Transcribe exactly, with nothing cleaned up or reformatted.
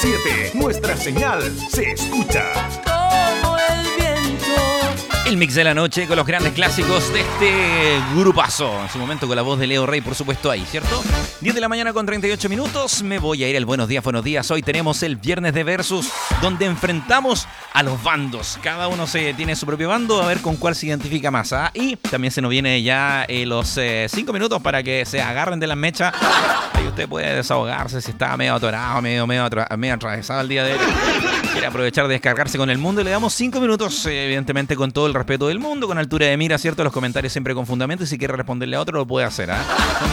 siete. Nuestra señal se escucha como el viento. El mix de la noche con los grandes clásicos de este grupazo. En su momento con la voz de Leo Rey, por supuesto, ahí, ¿cierto? diez de la mañana con treinta y ocho minutos. Me voy a ir al Buenos Días, Buenos Días. Hoy tenemos el viernes de Versus, donde enfrentamos a los bandos. Cada uno se tiene su propio bando, a ver con cuál se identifica más. ¿Ah? Y también se nos viene ya eh, los eh, cinco minutos para que se agarren de las mechas. Ahí usted puede desahogarse si está medio atorado, medio, medio, atra- medio atravesado el día de hoy. Quiere aprovechar de descargarse con el mundo y le damos cinco minutos, eh, evidentemente con todo el respeto del mundo, con altura de mira, ¿cierto? Los comentarios siempre con fundamento y si quiere responderle a otro lo puede hacer, ¿ah?